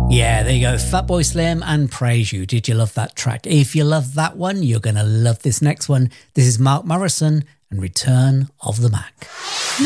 Yeah, there you go. Fatboy Slim and Praise You. Did you love that track? If you love that one, you're going to love this next one. This is Mark Morrison and Return of the Mac.